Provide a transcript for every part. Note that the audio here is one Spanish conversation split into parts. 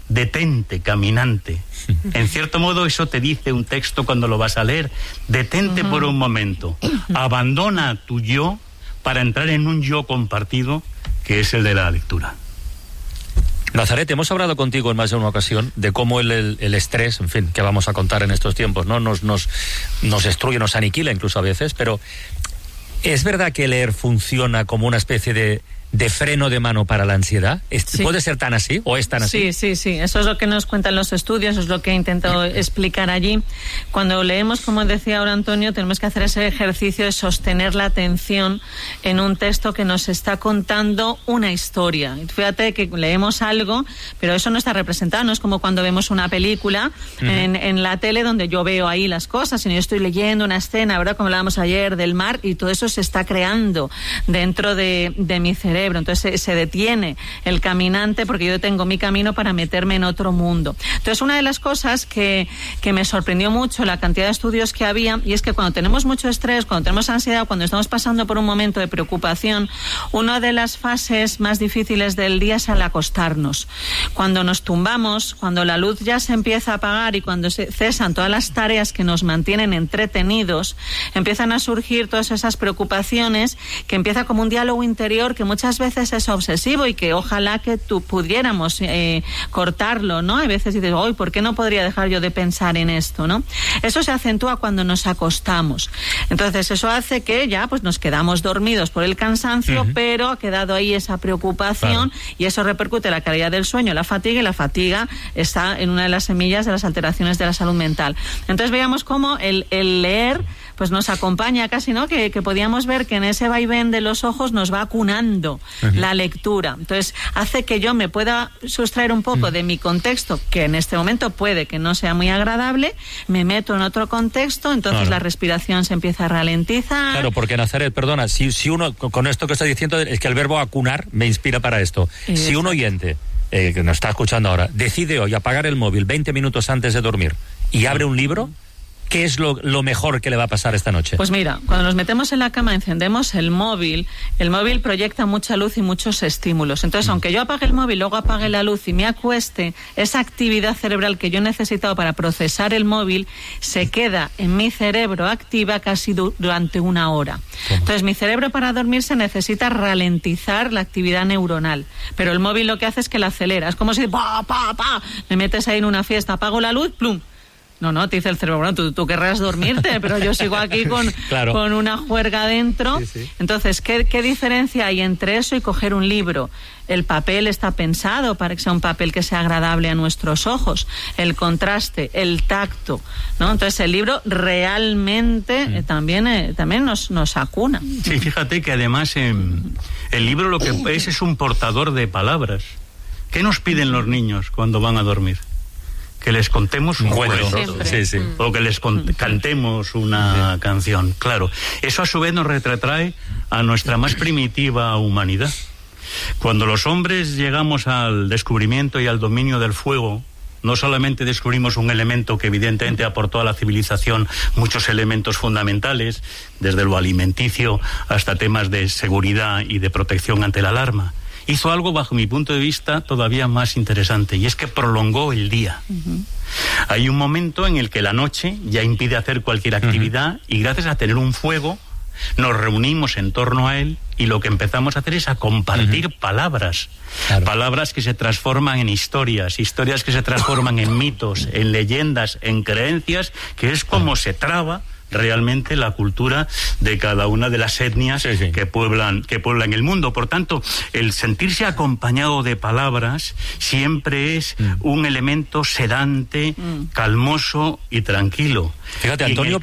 detente, caminante. En cierto modo eso te dice un texto cuando lo vas a leer. Detente por un momento, abandona tu yo para entrar en un yo compartido que es el de la lectura. Nazaret, hemos hablado contigo en más de una ocasión de cómo el estrés, en fin, que vamos a contar en estos tiempos, ¿no? Nos destruye, nos aniquila incluso a veces, pero ¿es verdad que leer funciona como una especie de freno de mano para la ansiedad? Sí. ¿Puede ser tan así o es tan así? Sí. Eso es lo que nos cuentan los estudios, es lo que he intentado explicar allí. Cuando leemos, como decía ahora Antonio, tenemos que hacer ese ejercicio de sostener la atención en un texto que nos está contando una historia. Fíjate que leemos algo, pero eso no está representado, no es como cuando vemos una película en la tele donde yo veo ahí las cosas, sino yo estoy leyendo una escena, ¿verdad? Como hablábamos ayer del mar, y todo eso se está creando dentro de mi cerebro. Entonces se detiene el caminante porque yo tengo mi camino para meterme en otro mundo. Entonces una de las cosas que me sorprendió mucho, la cantidad de estudios que había, y es que cuando tenemos mucho estrés, cuando tenemos ansiedad, cuando estamos pasando por un momento de preocupación, una de las fases más difíciles del día es al acostarnos. Cuando nos tumbamos, cuando la luz ya se empieza a apagar y cuando se cesan todas las tareas que nos mantienen entretenidos, empiezan a surgir todas esas preocupaciones, que empieza como un diálogo interior que muchas veces es obsesivo y que ojalá que pudiéramos cortarlo, ¿no? A veces dices, hoy, ¿por qué no podría dejar yo de pensar en esto, no? Eso se acentúa cuando nos acostamos. Entonces eso hace que ya pues nos quedamos dormidos por el cansancio, pero ha quedado ahí esa preocupación, y eso repercute en la calidad del sueño, la fatiga, y la fatiga está en una de las semillas de las alteraciones de la salud mental. Entonces veíamos cómo el leer pues nos acompaña casi, ¿no? Que podíamos ver que en ese vaivén de los ojos nos va acunando la lectura. Entonces hace que yo me pueda sustraer un poco de mi contexto, que en este momento puede que no sea muy agradable, me meto en otro contexto, entonces la respiración se empieza a ralentizar. Claro, porque Nazaret, perdona, si uno, con esto que está diciendo, es que el verbo acunar me inspira para esto. Si un oyente que nos está escuchando ahora decide hoy apagar el móvil 20 minutos antes de dormir y abre un libro, ¿qué es lo mejor que le va a pasar esta noche? Pues mira, cuando nos metemos en la cama, encendemos el móvil proyecta mucha luz y muchos estímulos. Entonces, aunque yo apague el móvil, luego apague la luz y me acueste, esa actividad cerebral que yo he necesitado para procesar el móvil se queda en mi cerebro activa casi durante una hora. ¿Cómo? Entonces, mi cerebro para dormirse necesita ralentizar la actividad neuronal, pero el móvil lo que hace es que la acelera. Es como si me metes ahí en una fiesta, apago la luz, plum. No, te dice el cerebro, bueno, tú querrás dormirte, pero yo sigo aquí con una juerga dentro. Sí. Entonces, ¿qué diferencia hay entre eso y coger un libro? El papel está pensado para que sea un papel que sea agradable a nuestros ojos, el contraste, el tacto, ¿no? Entonces, el libro realmente también nos acuna. Sí, fíjate que además el libro lo que es un portador de palabras. ¿Qué nos piden los niños cuando van a dormir? Que les contemos un cuento, o que les cantemos una canción. Claro, eso a su vez nos retrotrae a nuestra más primitiva humanidad. Cuando los hombres llegamos al descubrimiento y al dominio del fuego, no solamente descubrimos un elemento que evidentemente aportó a la civilización muchos elementos fundamentales, desde lo alimenticio hasta temas de seguridad y de protección ante la alarma. Hizo algo, bajo mi punto de vista, todavía más interesante, y es que prolongó el día. Hay un momento en el que la noche ya impide hacer cualquier actividad, y gracias a tener un fuego, nos reunimos en torno a él, y lo que empezamos a hacer es a compartir palabras. Claro. Palabras que se transforman en historias que se transforman en mitos, en leyendas, en creencias, que es como se traba realmente la cultura de cada una de las etnias que pueblan el mundo. Por tanto, el sentirse acompañado de palabras siempre es un elemento sedante, calmoso y tranquilo. Fíjate, Antonio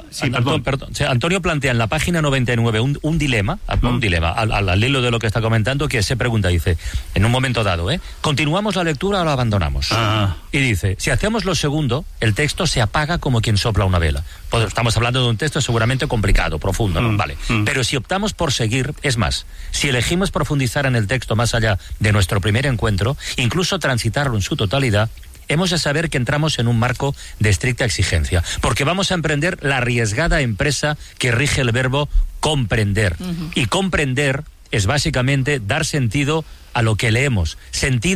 Antonio plantea en la página 99 un dilema, al hilo de lo que está comentando, que se pregunta, dice, en un momento dado, ¿continuamos la lectura o la abandonamos? Y dice, si hacemos lo segundo, el texto se apaga como quien sopla una vela. Pues estamos hablando de un texto seguramente complicado, profundo, ¿no? Vale. Pero si optamos por seguir, es más, si elegimos profundizar en el texto más allá de nuestro primer encuentro, incluso transitarlo en su totalidad, hemos de saber que entramos en un marco de estricta exigencia, porque vamos a emprender la arriesgada empresa que rige el verbo comprender. Y comprender es básicamente dar sentido a lo que leemos, sentido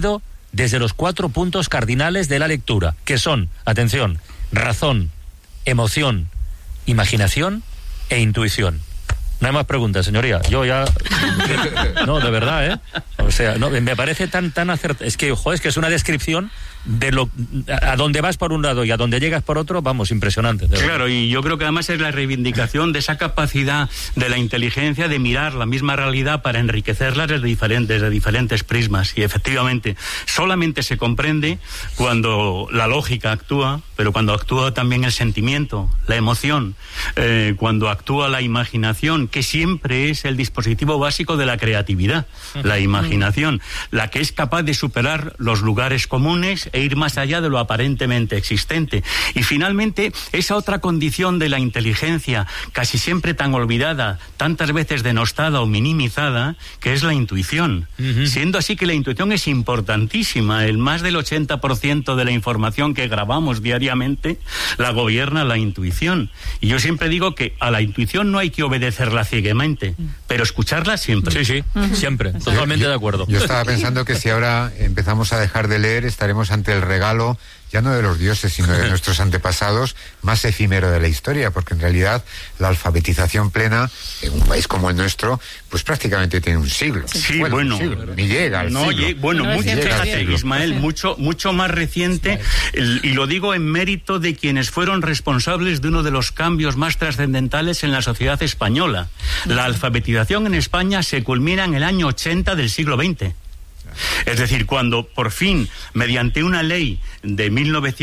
desde los 4 puntos cardinales de la lectura, que son, atención, razón, emoción, imaginación e intuición. No hay más preguntas, señoría. Yo ya... No, de verdad, ¿eh? O sea, no, me parece tan acertado. Es que, joder, es que es una descripción de lo a dónde vas por un lado y a dónde llegas por otro, vamos, impresionante. Claro, y yo creo que además es la reivindicación de esa capacidad de la inteligencia de mirar la misma realidad para enriquecerla desde diferentes prismas. Y efectivamente, solamente se comprende cuando la lógica actúa, pero cuando actúa también el sentimiento, la emoción, cuando actúa la imaginación, que siempre es el dispositivo básico de la creatividad, la imaginación, la que es capaz de superar los lugares comunes e ir más allá de lo aparentemente existente. Y finalmente, esa otra condición de la inteligencia, casi siempre tan olvidada, tantas veces denostada o minimizada, que es la intuición. Siendo así que la intuición es importantísima. El más del 80% de la información que grabamos diariamente la gobierna la intuición. Y yo siempre digo que a la intuición no hay que obedecerla ciegamente, pero escucharla siempre. Sí, siempre. Totalmente de acuerdo. Yo estaba pensando que si ahora empezamos a dejar de leer, estaremos ante el regalo, ya no de los dioses, sino de nuestros antepasados, más efímero de la historia, porque en realidad la alfabetización plena en un país como el nuestro, pues prácticamente tiene un siglo. Sí, bueno, ni llega al siglo. Fíjate, Ismael, mucho más reciente, y lo digo en mérito de quienes fueron responsables de uno de los cambios más trascendentales en la sociedad española. La alfabetización en España se culmina en el año 80 del siglo XX. Es decir, cuando por fin, mediante una ley de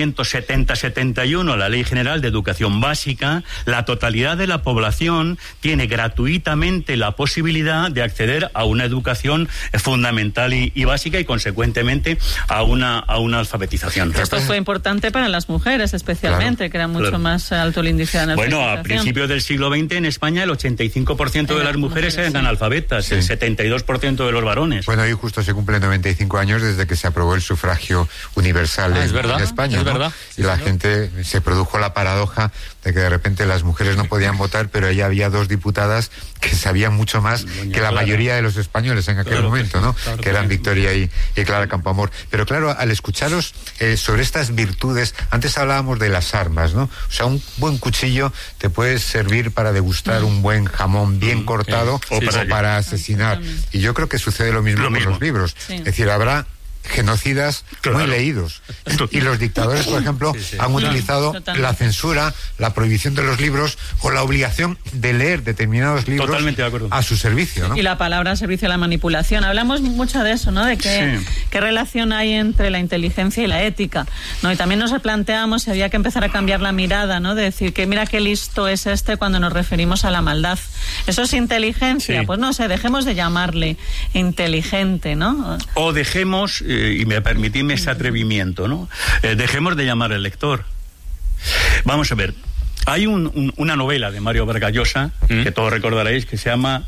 1970-71, la Ley General de Educación Básica, la totalidad de la población tiene gratuitamente la posibilidad de acceder a una educación fundamental y básica y, consecuentemente, a una alfabetización. Esto fue importante para las mujeres, especialmente, que era mucho más alto el índice de analfabetización. Bueno, a principios del siglo XX en España el 85% de las mujeres eran analfabetas, el 72% de los varones. Bueno, hoy justo se cumplen 95 años desde que se aprobó el sufragio universal en España, es ¿no? verdad. Y la gente, se produjo la paradoja de que de repente las mujeres no podían votar, pero ya había 2 diputadas que sabían mucho más que la mayoría de los españoles en aquel momento, ¿no? Que eran Victoria y Clara Campoamor. Pero claro, al escucharos sobre estas virtudes, antes hablábamos de las armas, ¿no? O sea, un buen cuchillo te puede servir para degustar un buen jamón bien cortado o para asesinar. Y yo creo que sucede lo mismo con los libros. Es decir, habrá genocidas muy leídos. Y los dictadores, por ejemplo, han utilizado la censura, la prohibición de los libros o la obligación de leer determinados libros a su servicio, ¿no? Y la palabra servicio a la manipulación. Hablamos mucho de eso, ¿no? De qué relación hay entre la inteligencia y la ética, ¿no? Y también nos replanteamos si había que empezar a cambiar la mirada, ¿no? De decir que mira qué listo es este cuando nos referimos a la maldad. ¿Eso es inteligencia? Pues no sé, dejemos de llamarle inteligente, ¿no? O dejemos... y me permitidme ese atrevimiento, ¿no? Dejemos de llamar al lector. Vamos a ver, hay una novela de Mario Vargas Llosa, que todos recordaréis, que se llama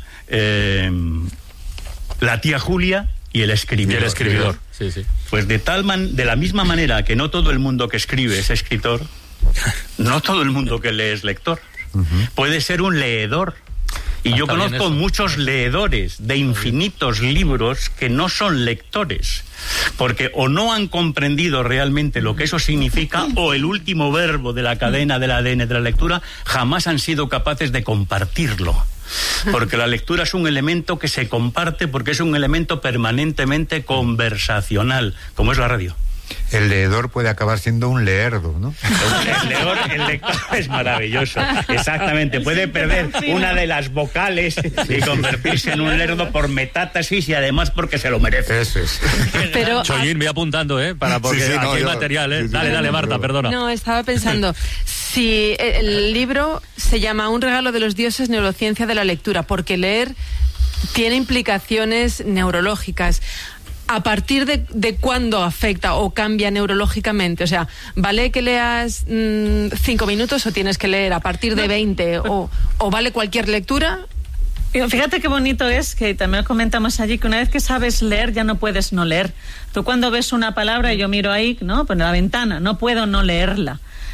La tía Julia y el escribidor. Pues de la misma manera que no todo el mundo que escribe es escritor, no todo el mundo que lee es lector. Puede ser un leedor. Y yo conozco muchos leedores de infinitos libros que no son lectores, porque o no han comprendido realmente lo que eso significa, o el último verbo de la cadena del ADN de la lectura jamás han sido capaces de compartirlo. Porque la lectura es un elemento que se comparte, porque es un elemento permanentemente conversacional, como es la radio. El leedor puede acabar siendo un leerdo, ¿no? El lector es maravilloso. Exactamente. Puede perder una de las vocales y convertirse en un lerdo por metástasis y además porque se lo merece. Eso es. Pero Chollín, voy apuntando, porque aquí hay material, Dale, Marta, perdona. No, estaba pensando, si el libro se llama Un regalo de los dioses, neurociencia de la lectura, porque leer tiene implicaciones neurológicas. ¿A partir de cuándo afecta o cambia neurológicamente? O sea, ¿vale que leas 5 minutos o tienes que leer a partir de 20? ¿O vale cualquier lectura? Fíjate qué bonito es, que también comentamos allí, que una vez que sabes leer ya no puedes no leer. Tú cuando ves una palabra, yo miro ahí, ¿no? Pues en la ventana, no puedo no leerla.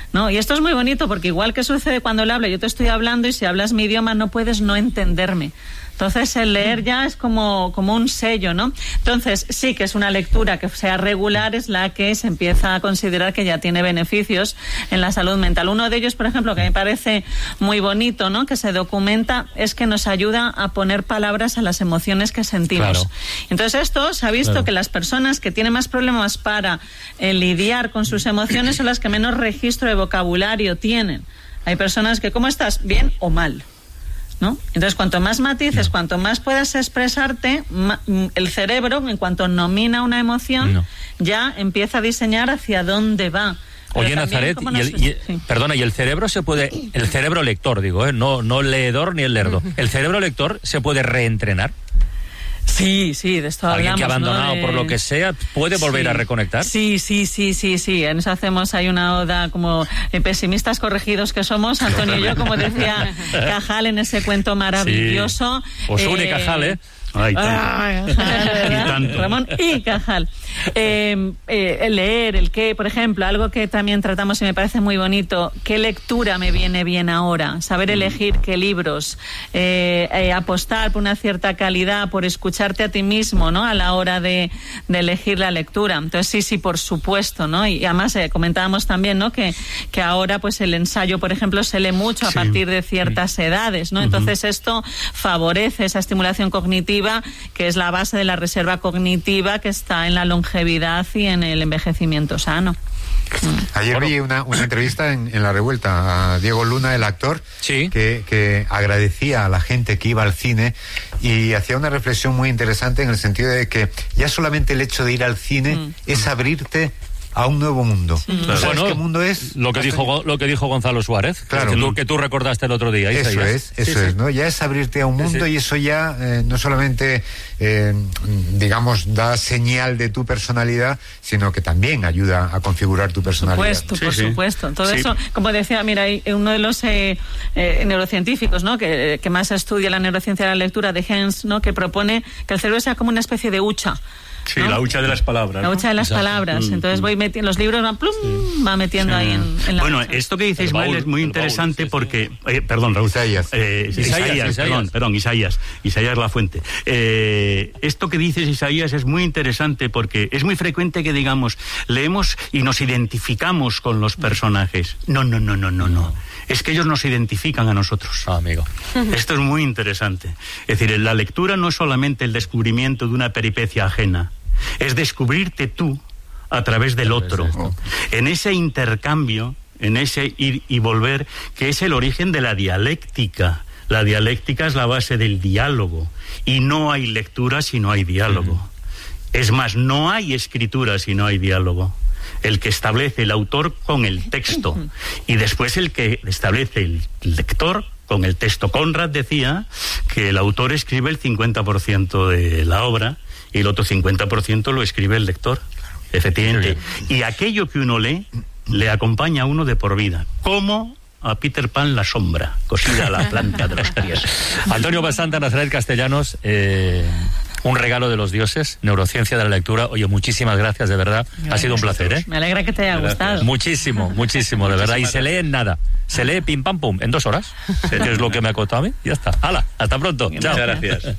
¿no? Y esto es muy bonito porque igual que sucede cuando él habla, yo te estoy hablando y si hablas mi idioma no puedes no entenderme. Entonces el leer ya es como un sello, ¿no? Entonces sí que es una lectura que sea regular, es la que se empieza a considerar que ya tiene beneficios en la salud mental. Uno de ellos, por ejemplo, que me parece muy bonito, ¿no?, que se documenta, es que nos ayuda a poner palabras a las emociones que sentimos. Claro. Entonces esto se ha visto que las personas que tienen más problemas para lidiar con sus emociones son las que menos registro de vocabulario tienen. Hay personas que, ¿cómo estás? ¿Bien o mal? ¿No? Entonces, cuanto más matices, cuanto más puedas expresarte, el cerebro, en cuanto nomina una emoción, ya empieza a diseñar hacia dónde va. Oye, Nazaret, perdona, ¿y el cerebro se puede, el cerebro lector, digo, no leedor ni el lerdo, el cerebro lector se puede reentrenar? Sí, de esto hablamos. Alguien que ha abandonado, ¿no?, por lo que sea, ¿puede volver a reconectar? Sí. En eso hacemos, hay una oda como pesimistas corregidos que somos, Antonio y yo, como decía Cajal en ese cuento maravilloso. Os une Cajal, ¿eh? Ay, tanto. Ramón y Cajal. El leer, el qué, por ejemplo, algo que también tratamos y me parece muy bonito, ¿qué lectura me viene bien ahora? Saber elegir qué libros, apostar por una cierta calidad, por escucharte a ti mismo, ¿no?, a la hora de elegir la lectura. Entonces sí, por supuesto, ¿no? Y además comentábamos también, ¿no?, que ahora pues el ensayo, por ejemplo, se lee mucho a partir de ciertas edades, ¿no? Entonces esto favorece esa estimulación cognitiva, que es la base de la reserva cognitiva que está en la longevidad y en el envejecimiento sano. Ayer vi una entrevista en La Revuelta a Diego Luna, el actor, que agradecía a la gente que iba al cine y hacía una reflexión muy interesante en el sentido de que ya solamente el hecho de ir al cine es abrirte a un nuevo mundo. Claro. ¿Sabes qué mundo es? Lo que dijo Gonzalo Suárez, claro, que tú recordaste el otro día. Eso es, ¿no? Ya es abrirte a un mundo y eso ya no solamente, digamos, da señal de tu personalidad, sino que también ayuda a configurar tu personalidad. Por supuesto. Todo eso, como decía, mira, hay uno de los neurocientíficos, ¿no?, que más estudia la neurociencia de la lectura, de Hens, ¿no?, que propone que el cerebro sea como una especie de hucha. Sí, ¿no? La hucha de las palabras. La hucha de las palabras. Entonces voy metiendo, los libros van, va metiendo ahí en la Bueno, hucha. Esto que dice Ismael es muy interesante porque... perdón, Raúl. Isaías, Isaías la fuente. Esto que dices, Isaías, es muy interesante porque es muy frecuente que digamos, leemos y nos identificamos con los personajes. No. Es que ellos nos identifican a nosotros. Amigo. Esto es muy interesante. Es decir, la lectura no es solamente el descubrimiento de una peripecia ajena, es descubrirte tú a través del otro. En ese intercambio, en ese ir y volver, que es el origen de la dialéctica. La dialéctica es la base del diálogo. Y no hay lectura si no hay diálogo. Es más, no hay escritura si no hay diálogo. El que establece el autor con el texto y después el que establece el lector con el texto. Conrad decía que el autor escribe el 50% de la obra y el otro 50% lo escribe el lector. Efectivamente. Y aquello que uno lee le acompaña a uno de por vida. Como a Peter Pan la sombra, cosida a la planta de los pies. Antonio Basanta, Nazaret Castellanos, un regalo de los dioses, neurociencia de la lectura. Oye, muchísimas gracias, de verdad. Ha sido un placer, ¿eh? Me alegra que te haya gustado. Muchísimo, de verdad. Y se lee en nada. Se lee pim pam pum en 2 horas, que es lo que me ha costado a mí. Ya está. ¡Hala! Hasta pronto. Muchas gracias.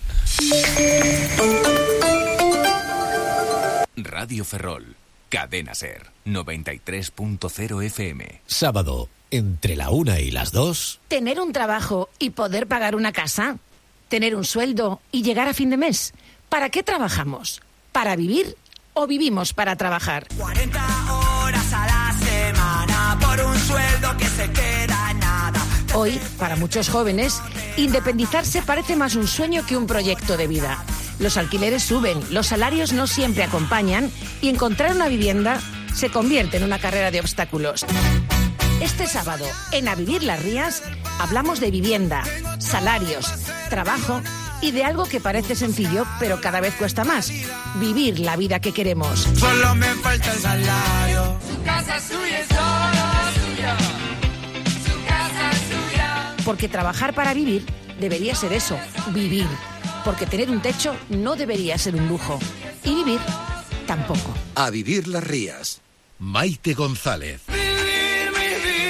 Radio Ferrol, Cadena Ser, 93.0 FM. Sábado, entre la 1 y las 2. Tener un trabajo y poder pagar una casa. Tener un sueldo y llegar a fin de mes. ¿Para qué trabajamos? ¿Para vivir o vivimos para trabajar? 40 horas a la semana por un sueldo que se queda en nada. Hoy, para muchos jóvenes, independizarse parece más un sueño que un proyecto de vida. Los alquileres suben, los salarios no siempre acompañan y encontrar una vivienda se convierte en una carrera de obstáculos. Este sábado, en A Vivir las Rías, hablamos de vivienda, salarios, trabajo y de algo que parece sencillo, pero cada vez cuesta más: vivir la vida que queremos. Solo me falta el salario. Su casa es suya, solo suya. Su casa es suya. Porque trabajar para vivir debería ser eso, vivir. Porque tener un techo no debería ser un lujo. Y vivir tampoco. A Vivir las Rías. Maite González. Vivir mi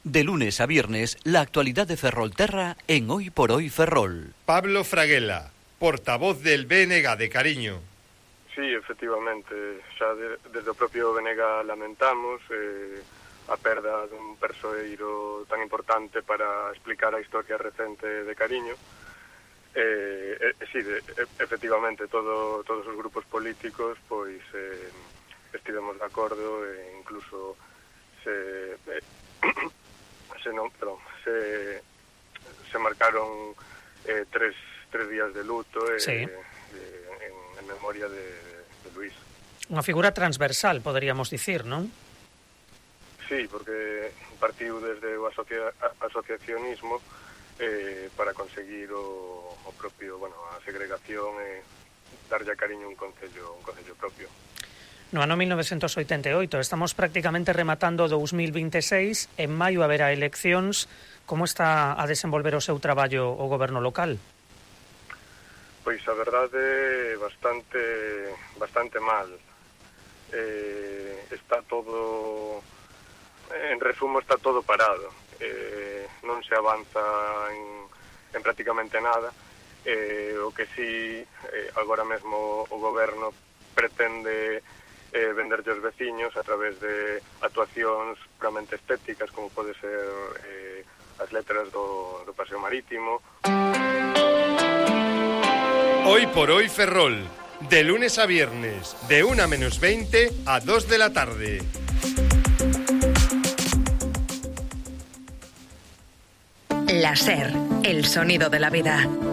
De lunes a viernes, la actualidad de Ferrolterra en Hoy por Hoy Ferrol. Pablo Fraguela, portavoz del BNG de Cariño. Sí, efectivamente, xa desde o propio BNG lamentamos a perda dun persoeiro tan importante para explicar a historia recente de Cariño. Sí, efectivamente, todos os grupos políticos pois estivemos de acordo e incluso se marcaron tres días de luto sí. en memoria de Luis. Unha figura transversal, poderíamos dicir, non? Sí, porque partiu desde o asociacionismo para conseguir o propio, a segregación e darlle a Cariño un concello propio. No ano 1988, estamos prácticamente rematando 2026, en maio haberá eleccións. Como está a desenvolver o seu traballo o goberno local? Pois a verdade bastante mal. Está todo, en resumo, está todo parado. Non se avanza en prácticamente nada. O que sí, agora mesmo o goberno pretende venderlle aos veciños a través de actuacións puramente estéticas, como pode ser as letras do Paseo Marítimo. Hoy por Hoy Ferrol, de lunes a viernes, de 1:20 a 2 de la tarde. La SER, el sonido de la vida.